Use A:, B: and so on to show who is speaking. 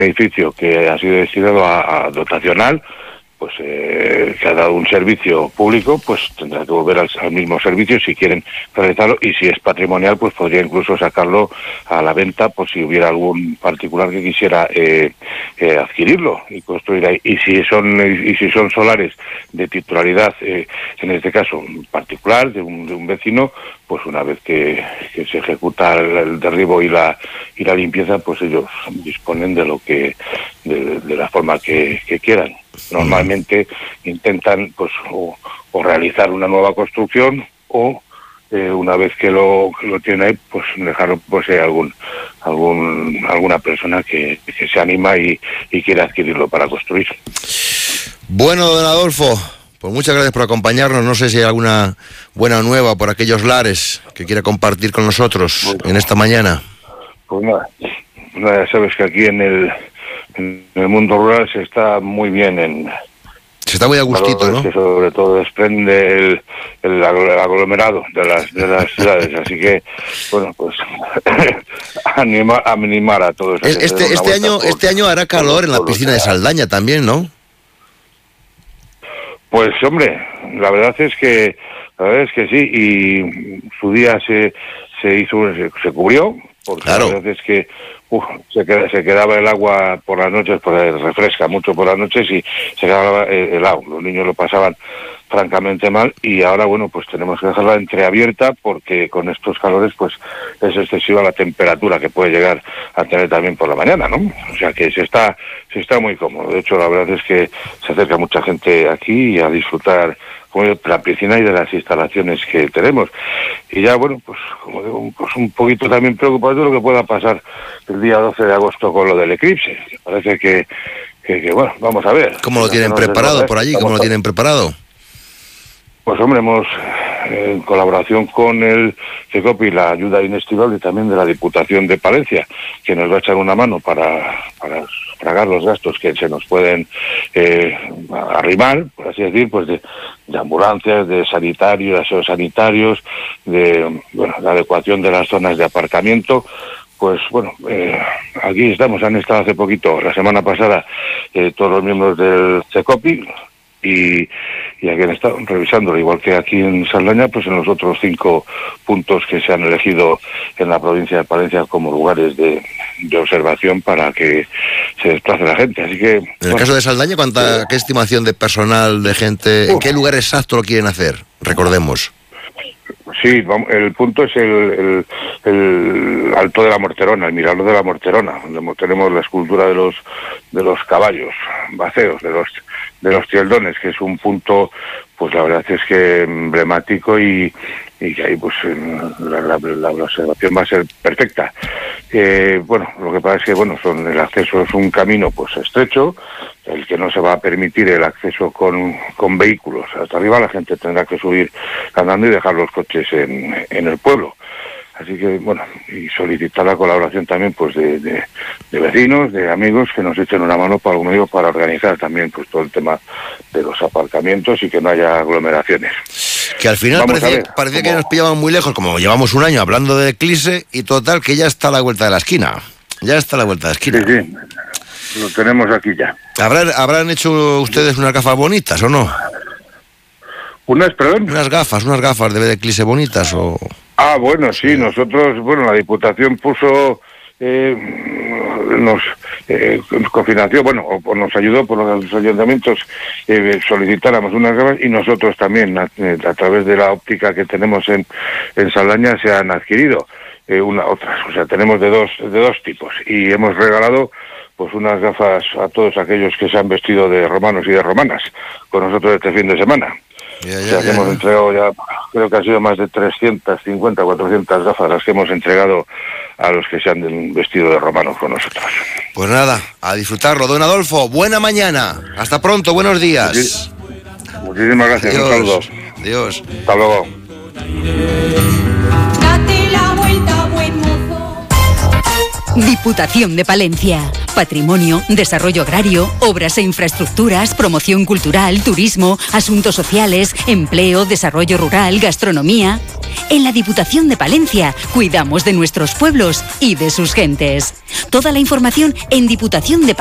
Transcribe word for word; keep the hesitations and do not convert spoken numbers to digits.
A: edificio que ha sido destinado a, a dotacional, pues eh, que ha dado un servicio público, pues tendrá que volver al, al mismo servicio si quieren realizarlo, y si es patrimonial, pues podría incluso sacarlo a la venta por si hubiera algún particular que quisiera eh, eh, adquirirlo y construir ahí. Y si son y si son solares de titularidad, eh, en este caso particular, de un, de un vecino, pues una vez que, que se ejecuta el, el derribo y la y la limpieza, pues ellos disponen de lo que de, de la forma que, que quieran. Normalmente intentan pues o, o realizar una nueva construcción o eh, una vez que lo, que lo tienen ahí, pues dejarlo pues eh, algún algún alguna persona que, que se anima y, y quiere adquirirlo para construir.
B: Bueno, don Adolfo, pues muchas gracias por acompañarnos. No sé si hay alguna buena nueva por aquellos lares que quiera compartir con nosotros bueno, en esta mañana.
A: Pues nada, nada, ya sabes que aquí en el en el mundo rural se está muy bien en...
B: Se está muy a gustito, ¿no?
A: Que sobre todo desprende el, el aglomerado de las de las ciudades, así que, bueno, pues animar, animar a todos.
B: Este, este, este año por, este año hará calor en la piscina de Saldaña también, ¿no?
A: Pues, hombre, la verdad es que la verdad es que sí, y su día se se hizo se, se cubrió, porque claro. La verdad es que Uf, se, queda, se quedaba el agua por las noches, pues refresca mucho por las noches y se quedaba helado. Los niños lo pasaban francamente mal y ahora, bueno, pues tenemos que dejarla entreabierta porque con estos calores, pues es excesiva la temperatura que puede llegar a tener también por la mañana, ¿no? O sea que se está se está muy cómodo. De hecho, la verdad es que se acerca mucha gente aquí a disfrutar de la piscina y de las instalaciones que tenemos. Y ya, bueno, pues como digo, pues un poquito también preocupado de lo que pueda pasar el día doce de agosto con lo del eclipse. Parece que, que, que bueno, vamos a ver.
B: ¿Cómo lo tienen preparado por allí? ¿Cómo lo tienen preparado?
A: Pues hombre, hemos, eh, en colaboración con el CECOPI, la ayuda inestimable también de la Diputación de Palencia, que nos va a echar una mano para, para tragar los gastos que se nos pueden eh, arrimar, por así decir, pues de, de ambulancias, de sanitarios, de aseos sanitarios, de bueno, la adecuación de las zonas de aparcamiento. Pues bueno, eh, aquí estamos, han estado hace poquito, la semana pasada, eh, todos los miembros del CECOPI, y, y aquí han estado revisándolo, igual que aquí en Saldaña, pues en los otros cinco puntos que se han elegido en la provincia de Palencia como lugares de, de observación para que se desplace la gente. Así que en el
B: bueno, caso de Saldaña, ¿cuánta, eh, ¿qué estimación de personal, de gente, uh, en qué lugar exacto lo quieren hacer? Recordemos.
A: Sí, el punto es el, el, el Alto de la Morterona, el Mirador de la Morterona, donde tenemos la escultura de los de los caballos vaceos, de los de los tieldones, que es un punto, pues la verdad es que emblemático y, y que ahí pues la, la, la observación va a ser perfecta. Eh, bueno, lo que pasa es que bueno, son el acceso es un camino pues estrecho, el que no se va a permitir el acceso con, con vehículos hasta arriba, la gente tendrá que subir andando y dejar los coches en, en el pueblo. Así que, bueno, y solicitar la colaboración también pues de, de, de vecinos, de amigos que nos echen una mano para, como digo, para organizar también pues todo el tema de los aparcamientos y que no haya aglomeraciones.
B: Que al final parecía, parecía que nos pillaban muy lejos, como llevamos un año hablando de eclipse y total que ya está a la vuelta de la esquina. Ya está a la vuelta de la esquina.
A: Sí, sí, lo tenemos aquí ya.
B: ¿Habrán, ¿habrán hecho ustedes unas gafas bonitas o no?
A: ¿Unas, perdón?
B: Unas gafas, unas gafas de eclipse bonitas o...
A: Ah, bueno, sí, nosotros, bueno, la Diputación puso, eh, nos eh, cofinanció, bueno, o, o nos ayudó por los ayuntamientos, eh, solicitáramos unas gafas y nosotros también, a, a través de la óptica que tenemos en, en Saldaña, se han adquirido eh, una otras, o sea, tenemos de dos, de dos tipos y hemos regalado pues unas gafas a todos aquellos que se han vestido de romanos y de romanas con nosotros este fin de semana. Ya, ya, o sea, que ya, hemos ya. entregado ya, creo que han sido más de trescientas cincuenta, cuatrocientas gafas las que hemos entregado a los que se han vestido de romanos con nosotros.
B: Pues nada, a disfrutarlo. Don Adolfo, buena mañana. Hasta pronto, buenos días.
A: Muchis- muchísimas gracias,
B: Adiós.
A: un saludo.
B: Adiós.
A: Hasta luego.
C: Date la vuelta, buen mozo. Diputación de Palencia. patrimonio, desarrollo agrario, obras e infraestructuras, promoción cultural, turismo, asuntos sociales, empleo, desarrollo rural, gastronomía. En la Diputación de Palencia cuidamos de nuestros pueblos y de sus gentes. Toda la información en Diputación de